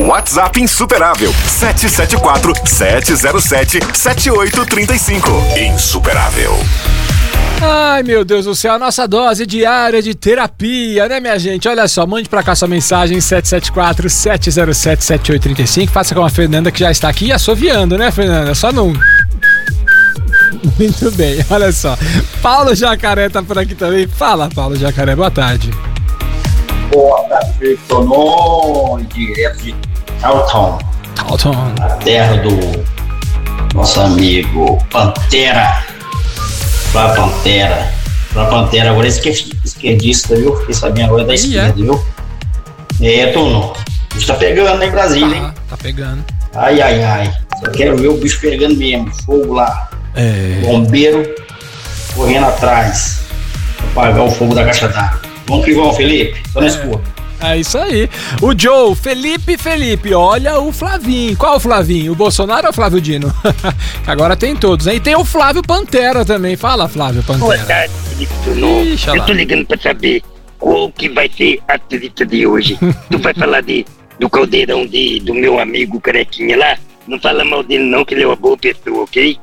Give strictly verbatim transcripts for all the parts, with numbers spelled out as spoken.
WhatsApp insuperável sete sete quatro, sete zero sete, sete oito três cinco. Insuperável. Ai, meu Deus do céu, a nossa dose diária de terapia, né, minha gente? Olha só, mande pra cá sua mensagem sete sete quatro, sete zero sete, sete oito três cinco. Faça com a Fernanda, que já está aqui assoviando, né, Fernanda? Só não... Muito bem, olha só. Paulo Jacaré tá por aqui também. Fala, Paulo Jacaré, boa tarde. Boa tarde, Tonon, direto de Taunton. Taunton. A terra do nosso amigo Pantera. Pra Pantera. Pra Pantera, agora é esquerdista, viu? Fiquei sabendo agora da esquerda, viu? É, Tonon. O bicho tá pegando, hein, Brasília, hein? Tá pegando. Ai, ai, ai. Só quero ver o bicho pegando mesmo. Fogo lá. É. Bombeiro correndo atrás pra apagar o fogo da caixa d'água. Vamos que vamos, Felipe. Tô na escuta. É isso aí. O Joe, Felipe, Felipe, olha o Flavinho. Qual o Flavinho? O Bolsonaro ou o Flávio Dino? Agora tem todos, hein? E tem o Flávio Pantera também. Fala, Flávio Pantera. Boa tarde, Felipe Tonon. Eu tô ligando pra saber qual que vai ser a treta de hoje. Tu vai falar de, do caldeirão de, do meu amigo Carequinha lá? Não fala mal dele não, que ele é uma boa pessoa, ok?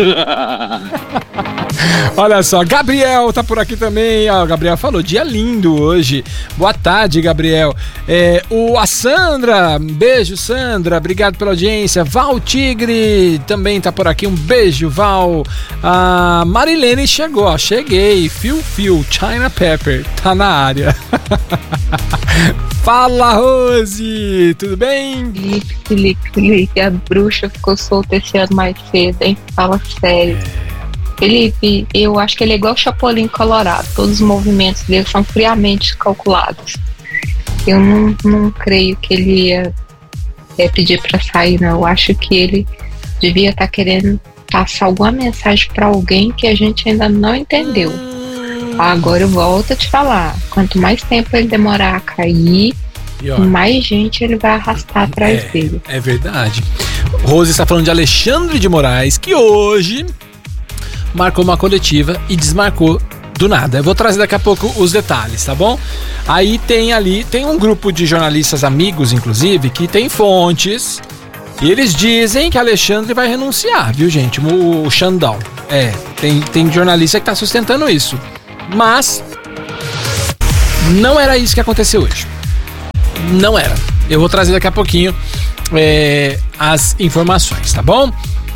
Olha só, Gabriel tá por aqui também. Ó, o Gabriel falou, dia lindo hoje. Boa tarde, Gabriel. É, o, a Sandra, um beijo, Sandra, obrigado pela audiência. Val Tigre também tá por aqui, um beijo, Val. A Marilene chegou, ó, cheguei. Fio Fio, China Pepper, tá na área. Fala, Rose, tudo bem? Felipe, Felipe, Felipe, a bruxa ficou solta esse ano mais cedo, hein? Fala sério. É. Felipe, eu acho que ele é igual o Chapolin Colorado. Todos os movimentos dele são friamente calculados. Eu não, não creio que ele ia é, pedir pra sair, não. Eu acho que ele devia estar tá querendo passar alguma mensagem pra alguém que a gente ainda não entendeu. Agora eu volto a te falar, quanto mais tempo ele demorar a cair, mais gente ele vai arrastar atrás é, dele. É verdade. Rose está falando de Alexandre de Moraes, que hoje marcou uma coletiva e desmarcou do nada. Eu vou trazer daqui a pouco os detalhes, tá bom? Aí tem ali, tem um grupo de jornalistas amigos, inclusive, que tem fontes e eles dizem que Alexandre vai renunciar, viu, gente? O, o Xandão. É, tem, tem jornalista que tá sustentando isso. Mas não era isso que aconteceu hoje. Não era. Eu vou trazer daqui a pouquinho é, as informações, tá bom?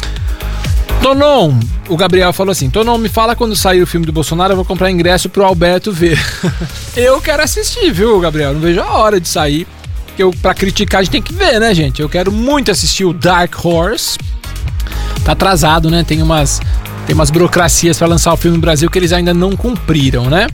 Tonon, o Gabriel falou assim: Tonon, me fala quando sair o filme do Bolsonaro, eu vou comprar ingresso pro Alberto ver. Eu quero assistir, viu, Gabriel? Não vejo a hora de sair. Porque eu, pra criticar a gente tem que ver, né, gente? Eu quero muito assistir o Dark Horse. Tá atrasado, né? Tem umas... Tem umas burocracias para lançar o filme no Brasil que eles ainda não cumpriram, né?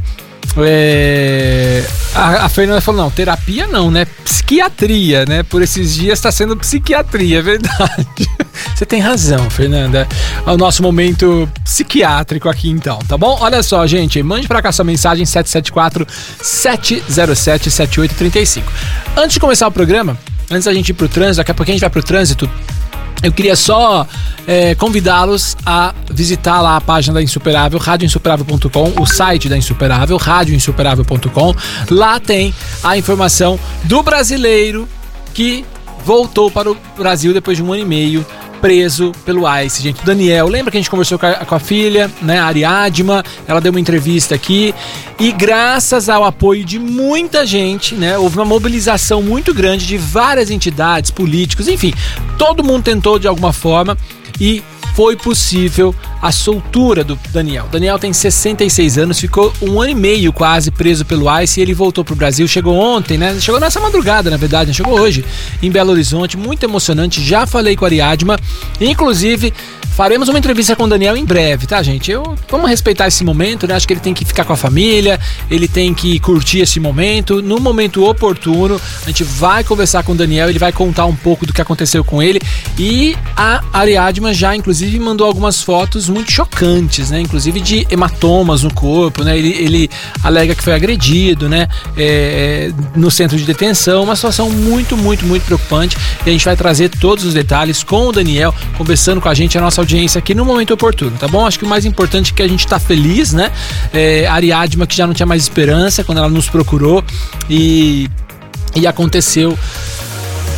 É... A, a Fernanda falou, não, terapia não, né? Psiquiatria, né? Por esses dias está sendo psiquiatria, é verdade. Você tem razão, Fernanda. É o nosso momento psiquiátrico aqui, então, tá bom? Olha só, gente, mande pra cá sua mensagem sete sete quatro, sete zero sete, sete oito três cinco. Antes de começar o programa, antes da gente ir pro trânsito, daqui a pouquinho a gente vai pro trânsito, eu queria só é, convidá-los a visitar lá a página da Insuperável, rádio insuperável ponto com, o site da Insuperável, rádio insuperável ponto com. Lá tem a informação do brasileiro que voltou para o Brasil depois de um ano e meio preso pelo ICE, gente. O Daniel, lembra que a gente conversou com a, com a filha, né, a Ariadma, ela deu uma entrevista aqui e graças ao apoio de muita gente, né, houve uma mobilização muito grande de várias entidades, políticos, enfim, todo mundo tentou de alguma forma e foi possível a soltura do Daniel. O Daniel tem sessenta e seis anos, ficou um ano e meio quase preso pelo ICE e ele voltou pro Brasil, chegou ontem, né? Chegou nessa madrugada, na verdade, né? Chegou hoje em Belo Horizonte, muito emocionante. Já falei com a Ariadma, inclusive faremos uma entrevista com o Daniel em breve, tá, gente? Eu, vamos respeitar esse momento, né? Acho que ele tem que ficar com a família, ele tem que curtir esse momento. No momento oportuno, a gente vai conversar com o Daniel, ele vai contar um pouco do que aconteceu com ele. E a Ariadma já, inclusive, mandou algumas fotos muito chocantes, né? Inclusive de hematomas no corpo, né? Ele, ele alega que foi agredido, né? É, no centro de detenção, uma situação muito, muito, muito preocupante. E a gente vai trazer todos os detalhes com o Daniel, conversando com a gente, a nossa audiência aqui no momento oportuno, tá bom? Acho que o mais importante é que a gente tá feliz, né? É, a Ariadma, que já não tinha mais esperança quando ela nos procurou e, e aconteceu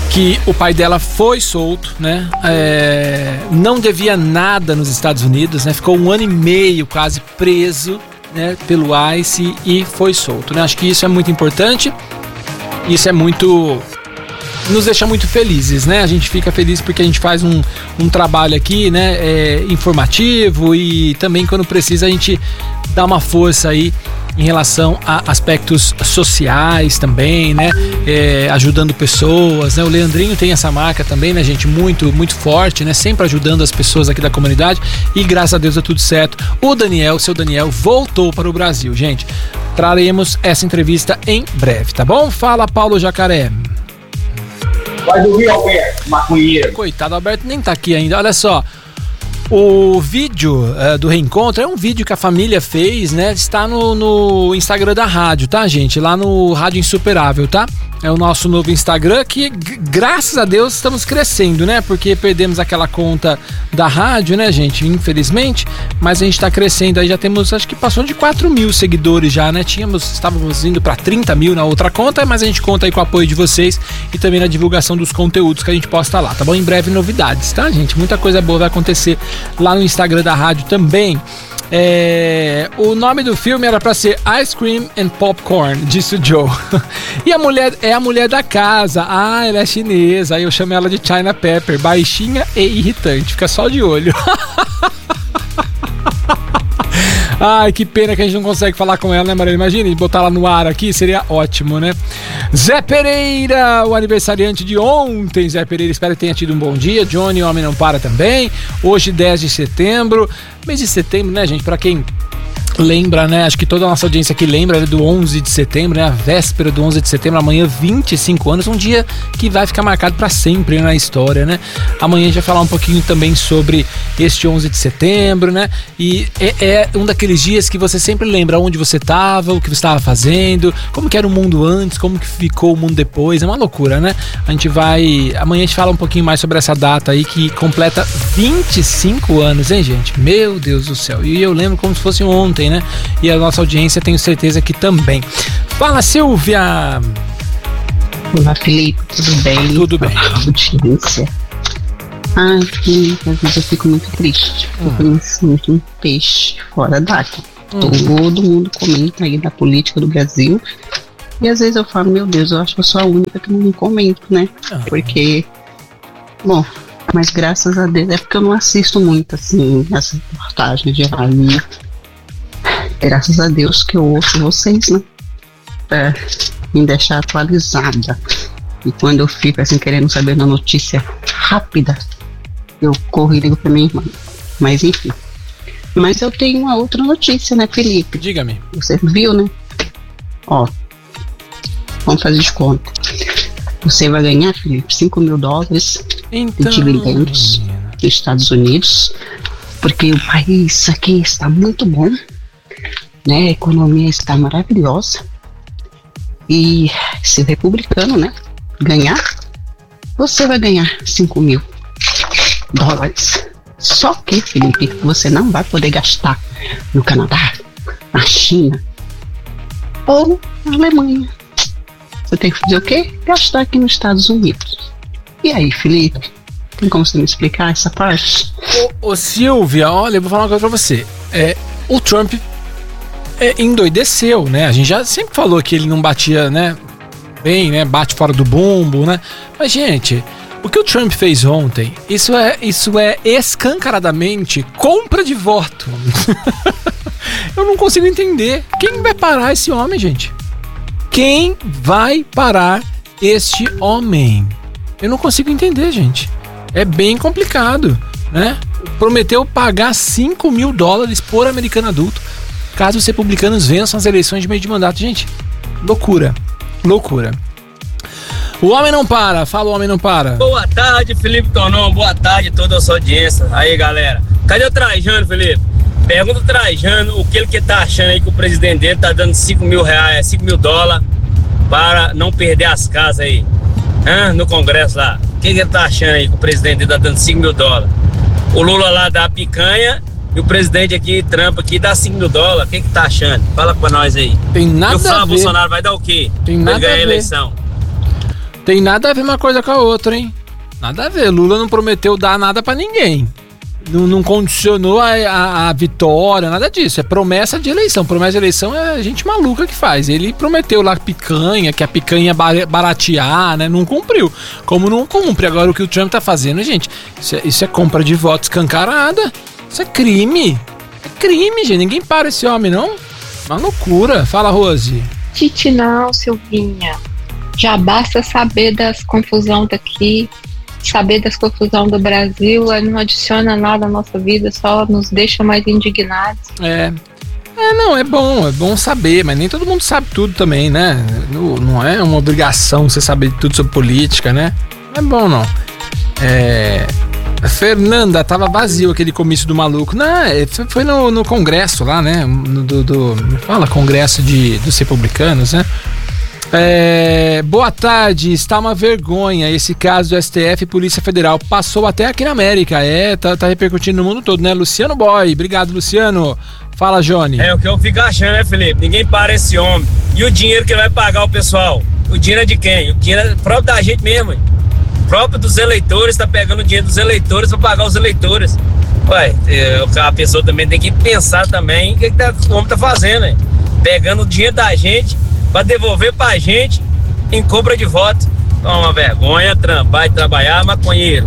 que o pai dela foi solto, né? É, não devia nada nos Estados Unidos, né? Ficou um ano e meio quase preso, né? Pelo ICE e foi solto, né? Acho que isso é muito importante. Isso é muito... nos deixa muito felizes, né? A gente fica feliz porque a gente faz um, um trabalho aqui, né? É, informativo e também quando precisa a gente dá uma força aí em relação a aspectos sociais também, né? É, ajudando pessoas, né? O Leandrinho tem essa marca também, né, gente? Muito, muito forte, né? Sempre ajudando as pessoas aqui da comunidade e graças a Deus deu tudo certo. O Daniel, seu Daniel, voltou para o Brasil, gente. Traremos essa entrevista em breve, tá bom? Fala, Paulo Jacaré. Vai dormir, Alberto, maconheiro. Coitado, Alberto nem tá aqui ainda. Olha só, o vídeo uh, do reencontro é um vídeo que a família fez, né? Está no, no Instagram da rádio, tá, gente? Lá no Rádio Insuperável, tá? É o nosso novo Instagram que, g- graças a Deus, estamos crescendo, né? Porque perdemos aquela conta da rádio, né, gente? Infelizmente. Mas a gente tá crescendo aí, já temos, acho que passou de quatro mil seguidores já, né? Tínhamos, estávamos indo para trinta mil na outra conta, mas a gente conta aí com o apoio de vocês e também na divulgação dos conteúdos que a gente posta lá, tá bom? Em breve novidades, tá, gente? Muita coisa boa vai acontecer lá no Instagram da rádio também. É, o nome do filme era pra ser Ice Cream and Popcorn, disse o Joe. E a mulher é a mulher da casa. Ah, ela é chinesa. Aí eu chamo ela de China Pepper, baixinha e irritante. Fica só de olho. Ai, que pena que a gente não consegue falar com ela, né, Maria? Imagina, botar ela no ar aqui, seria ótimo, né? Zé Pereira, o aniversariante de ontem. Zé Pereira, espero que tenha tido um bom dia. Johnny, o Homem Não Para também. Hoje, dez de setembro. Mês de setembro, né, gente? Pra quem lembra, né? Acho que toda a nossa audiência aqui lembra, né, do onze de setembro, né? A véspera do onze de setembro, amanhã, vinte e cinco anos, um dia que vai ficar marcado para sempre, né, na história, né? Amanhã a gente vai falar um pouquinho também sobre este onze de setembro, né? E é, é um daqueles dias que você sempre lembra onde você estava, o que você estava fazendo, como que era o mundo antes, como que ficou o mundo depois. É uma loucura, né? A gente vai... Amanhã a gente fala um pouquinho mais sobre essa data aí que completa vinte e cinco anos, hein, gente? Meu Deus do céu. E eu lembro como se fosse ontem, né? E a nossa audiência tenho certeza que também. Fala, Silvia! Olá, Felipe, tudo bem? Tudo bem. Audiência. Ai, Felipe, às vezes eu fico muito triste, porque hum. eu me sinto um peixe fora d'água. Hum. Todo mundo comenta aí da política do Brasil e às vezes eu falo, meu Deus, eu acho que eu sou a única que não comento, né? Ah. Porque, bom, mas graças a Deus, é porque eu não assisto muito, assim, as reportagens de rádio. Graças a Deus que eu ouço vocês, né? Pra me deixar atualizada. E quando eu fico assim querendo saber uma notícia rápida, eu corro e ligo pra minha irmã. Mas enfim. Mas eu tenho uma outra notícia, né, Felipe? Diga-me. Você viu, né? Ó, vamos fazer de conta. Você vai ganhar, Felipe, cinco mil dólares então, de dividendos dos Estados Unidos, porque o país aqui está muito bom. Né, a economia está maravilhosa e se o republicano, né, ganhar, você vai ganhar cinco mil dólares. Só que, Felipe, você não vai poder gastar no Canadá, na China ou na Alemanha. Você tem que fazer o quê? Gastar aqui nos Estados Unidos. E aí, Felipe, tem como você me explicar essa parte? Ô, ô Silvia, olha, eu vou falar uma coisa pra você. É, o Trump É, endoideceu, né? A gente já sempre falou que ele não batia, né? Bem, né? Bate fora do bumbo, né? Mas, gente, o que o Trump fez ontem, isso é, isso é escancaradamente compra de voto. Eu não consigo entender. Quem vai parar esse homem, gente? Quem vai parar este homem? Eu não consigo entender, gente. É bem complicado, né? Prometeu pagar cinco mil dólares por americano adulto caso os republicanos vençam as eleições de meio de mandato. Gente, loucura, loucura. O homem não para, fala o homem não para. Boa tarde, Felipe Tonon, boa tarde a toda a sua audiência. Aí, galera, cadê o Trajano, Felipe? Pergunta o Trajano o que ele que tá achando aí que o presidente dele tá dando cinco mil reais, cinco mil dólares para não perder as casas aí, Hã? no Congresso lá. O que, que ele tá achando aí que o presidente dele tá dando cinco mil dólares? O Lula lá dá picanha e o presidente aqui, Trump aqui, dá cinco mil dólares. O que que tá achando? Fala pra nós aí. Tem nada a ver. E o Flávio Bolsonaro vai dar o quê? Tem nada a ver. Ele ganhar a eleição. Tem nada a ver uma coisa com a outra, hein? Nada a ver. Lula não prometeu dar nada pra ninguém. Não, não condicionou a, a, a vitória, nada disso. É promessa de eleição. Promessa de eleição é gente maluca que faz. Ele prometeu lá picanha, que a picanha baratear, né? Não cumpriu. Como não cumpre. Agora o que o Trump tá fazendo, gente, isso é, isso é compra de voto escancarada. Isso é crime. É crime, gente. Ninguém para esse homem, não. Uma loucura. Fala, Rose. Tite não, Silvinha. Já basta saber das confusão daqui. Saber das confusão do Brasil, não adiciona nada à nossa vida, só nos deixa mais indignados. É, é não, é bom, é bom saber, mas nem todo mundo sabe tudo também, né? Não, não é uma obrigação você saber tudo sobre política, né? Não é bom, não. É... Fernanda, tava vazio aquele comício do maluco. Não, foi no, no congresso lá, né? No, do, do, fala, congresso de, dos republicanos, né? É, boa tarde, está uma vergonha esse caso do S T F e Polícia Federal, passou até aqui na América, é, tá, tá repercutindo no mundo todo, né? Luciano Boy, obrigado, Luciano. Fala, Johnny. É o que eu fico achando, né, Felipe? Ninguém para esse homem. E o dinheiro que ele vai pagar o pessoal? O dinheiro é de quem? O dinheiro é próprio da gente mesmo, hein? Próprio dos eleitores, tá pegando o dinheiro dos eleitores para pagar os eleitores. Ué, a pessoa também tem que pensar também o que, que tá, o homem tá fazendo, hein? Pegando o dinheiro da gente para devolver pra gente em compra de voto. Toma vergonha, trampar e trabalhar, maconheiro.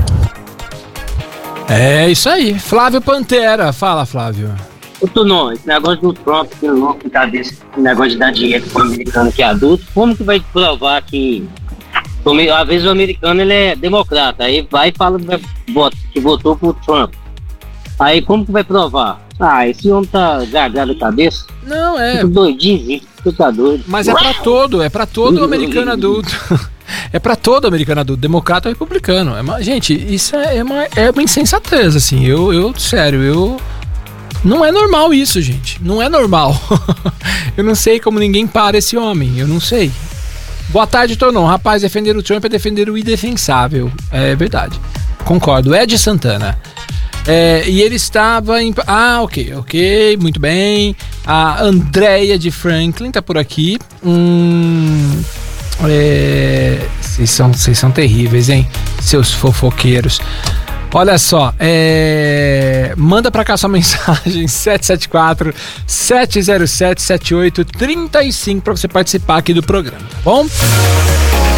É isso aí. Flávio Pantera, fala, Flávio. Ô, Tonon, esse negócio do Trump, que louco que tá desse negócio de dar dinheiro pro americano que é adulto, como que vai provar que às vezes o americano ele é democrata, aí vai e fala que votou pro Trump. Aí como que vai provar? Ah, esse homem tá gagado a cabeça. Não, é. Fico doidinho, tu tá doido. Mas é pra todo, é pra todo americano adulto. É pra todo americano adulto, democrata ou republicano. É uma, gente, isso é uma, é uma insensatez, assim. Eu, eu, sério, eu. Não é normal isso, gente. Não é normal. Eu não sei como ninguém para esse homem. Eu não sei. Boa tarde, Tonon. Rapaz, defender o Trump é defender o indefensável. É verdade. Concordo. Ed Santana. É, e ele estava em... Ah, ok, ok, muito bem. A Andréia de Franklin tá por aqui. Hum... É... Vocês são, vocês são terríveis, hein? Seus fofoqueiros. Olha só, é... manda pra cá sua mensagem sete sete quatro, sete zero sete, sete oito três cinco pra você participar aqui do programa, tá bom?